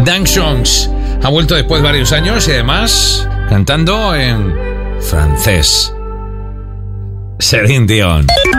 Dance Songs. Ha vuelto después de varios años y además cantando en francés. Celine Dion.